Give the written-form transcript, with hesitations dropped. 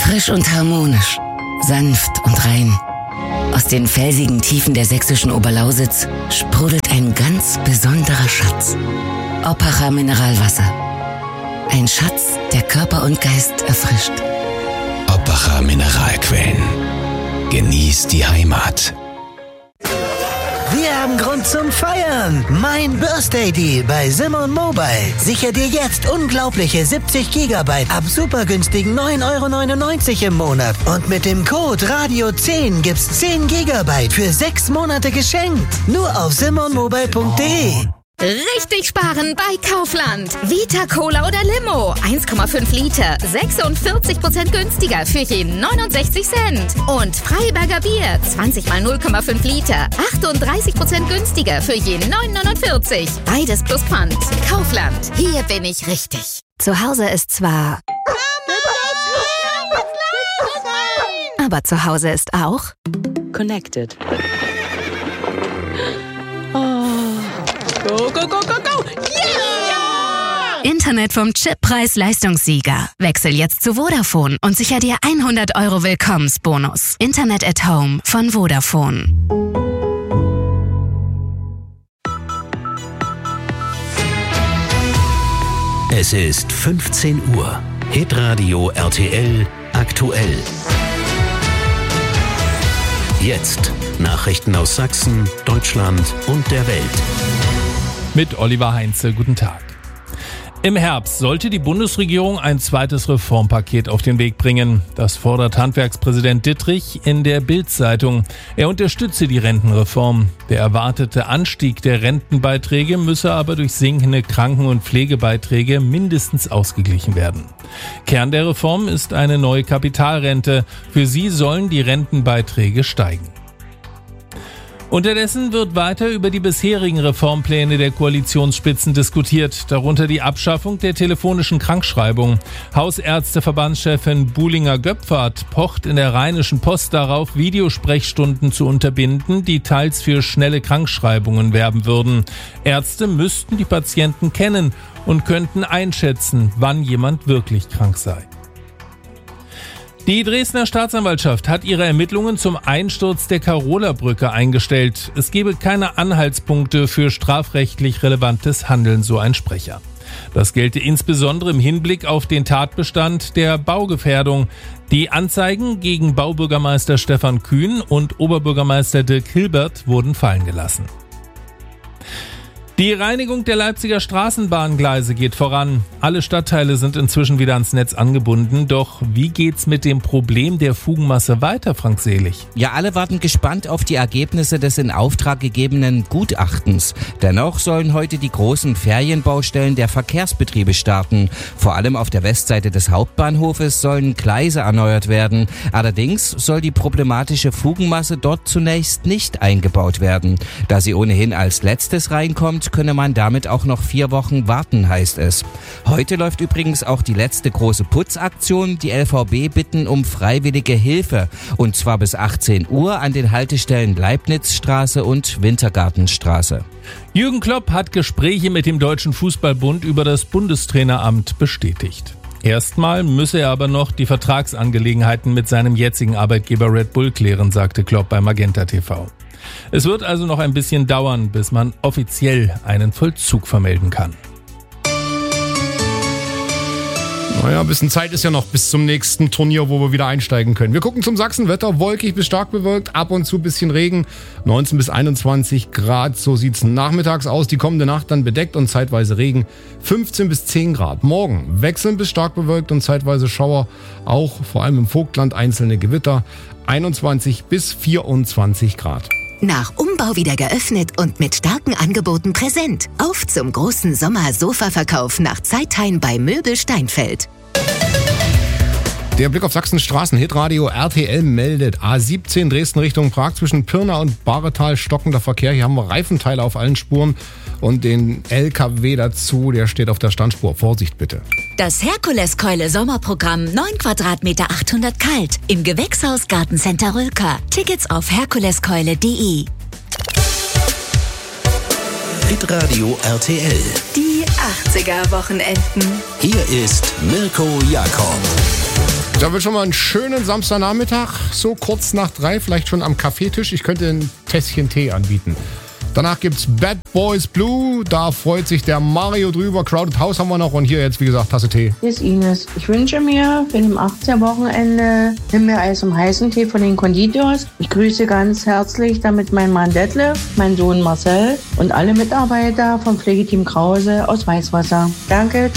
Frisch und harmonisch, sanft und rein. Aus den felsigen Tiefen der sächsischen Oberlausitz sprudelt ein ganz besonderer Schatz. Oppacher Mineralwasser. Ein Schatz, der Körper und Geist erfrischt. Oppacher Mineralquellen. Genießt die Heimat. Wir haben Grund zum Feiern. Mein Birthday Deal bei Simon Mobile. Sicher dir jetzt unglaubliche 70 GB ab super günstigen 9,99 € im Monat. Und mit dem Code RADIO10 gibt's 10 GB für 6 Monate geschenkt. Nur auf simonmobile.de. Richtig sparen bei Kaufland. Vita Cola oder Limo. 1,5 Liter. 46% günstiger für je 69 Cent. Und Freiberger Bier. 20 mal 0,5 Liter. 38% günstiger für je 9,49. Beides plus Pfand. Kaufland. Hier bin ich richtig. Zu Hause ist zwar... aber zu Hause ist auch... Connected. Go, go, go, go, go! Yeah! Internet vom Chip Preis-Leistungssieger. Wechsel jetzt zu Vodafone und sicher dir 100 € Willkommensbonus. Internet at Home von Vodafone. Es ist 15 Uhr. Hitradio RTL aktuell. Jetzt Nachrichten aus Sachsen, Deutschland und der Welt. Mit Oliver Heinze, guten Tag. Im Herbst sollte die Bundesregierung ein zweites Reformpaket auf den Weg bringen. Das fordert Handwerkspräsident Dittrich in der Bild-Zeitung. Er unterstütze die Rentenreform. Der erwartete Anstieg der Rentenbeiträge müsse aber durch sinkende Kranken- und Pflegebeiträge mindestens ausgeglichen werden. Kern der Reform ist eine neue Kapitalrente. Für sie sollen die Rentenbeiträge steigen. Unterdessen wird weiter über die bisherigen Reformpläne der Koalitionsspitzen diskutiert, darunter die Abschaffung der telefonischen Krankschreibung. Hausärzteverbandschefin Buhlinger-Göpfert pocht in der Rheinischen Post darauf, Videosprechstunden zu unterbinden, die teils für schnelle Krankschreibungen werben würden. Ärzte müssten die Patienten kennen und könnten einschätzen, wann jemand wirklich krank sei. Die Dresdner Staatsanwaltschaft hat ihre Ermittlungen zum Einsturz der Karola-Brücke eingestellt. Es gebe keine Anhaltspunkte für strafrechtlich relevantes Handeln, so ein Sprecher. Das gelte insbesondere im Hinblick auf den Tatbestand der Baugefährdung. Die Anzeigen gegen Baubürgermeister Stefan Kühn und Oberbürgermeister Dirk Hilbert wurden fallen gelassen. Die Reinigung der Leipziger Straßenbahngleise geht voran. Alle Stadtteile sind inzwischen wieder ans Netz angebunden. Doch wie geht's mit dem Problem der Fugenmasse weiter, Frank Selig? Ja, alle warten gespannt auf die Ergebnisse des in Auftrag gegebenen Gutachtens. Dennoch sollen heute die großen Ferienbaustellen der Verkehrsbetriebe starten. Vor allem auf der Westseite des Hauptbahnhofes sollen Gleise erneuert werden. Allerdings soll die problematische Fugenmasse dort zunächst nicht eingebaut werden. Da sie ohnehin als letztes reinkommt, könne man damit auch noch 4 Wochen warten, heißt es. Heute läuft übrigens auch die letzte große Putzaktion. Die LVB bitten um freiwillige Hilfe. Und zwar bis 18 Uhr an den Haltestellen Leibnizstraße und Wintergartenstraße. Jürgen Klopp hat Gespräche mit dem Deutschen Fußballbund über das Bundestraineramt bestätigt. Erstmal müsse er aber noch die Vertragsangelegenheiten mit seinem jetzigen Arbeitgeber Red Bull klären, sagte Klopp bei Magenta TV. Es wird also noch ein bisschen dauern, bis man offiziell einen Vollzug vermelden kann. Naja, ein bisschen Zeit ist ja noch bis zum nächsten Turnier, wo wir wieder einsteigen können. Wir gucken zum Sachsenwetter. Wolkig bis stark bewölkt, ab und zu ein bisschen Regen. 19 bis 21 Grad, so sieht's nachmittags aus. Die kommende Nacht dann bedeckt und zeitweise Regen. 15 bis 10 Grad. Morgen wechselnd bis stark bewölkt und zeitweise Schauer. Auch vor allem im Vogtland einzelne Gewitter. 21 bis 24 Grad. Nach Umbau wieder geöffnet und mit starken Angeboten präsent. Auf zum großen Sommer-Sofa-Verkauf nach Zeitheim bei Möbel Steinfeld. Der Blick auf Sachsens Straßen. Hitradio RTL meldet A17 Dresden Richtung Prag zwischen Pirna und Bahretal stockender Verkehr. Hier haben wir Reifenteile auf allen Spuren und den LKW dazu, der steht auf der Standspur. Vorsicht bitte. Das Herkuleskeule Sommerprogramm 9 Quadratmeter 800 kalt im Gewächshaus Gartencenter Rülker. Tickets auf herkuleskeule.de. Hitradio RTL. Die 80er Wochenenden. Hier ist Mirko Jakob. Da wird schon mal einen schönen Samstagnachmittag, so kurz nach 3, vielleicht schon am Kaffeetisch. Ich könnte ein Tässchen Tee anbieten. Danach gibt's Bad Boys Blue, da freut sich der Mario drüber. Crowded House haben wir noch und hier jetzt, wie gesagt, Tasse Tee. Hier ist Ines. Ich wünsche mir für dem 18. Wochenende Himbeereis im heißen Tee von den Konditors. Ich grüße ganz herzlich damit meinen Mann Detlef, meinen Sohn Marcel und alle Mitarbeiter vom Pflegeteam Krause aus Weißwasser. Danke,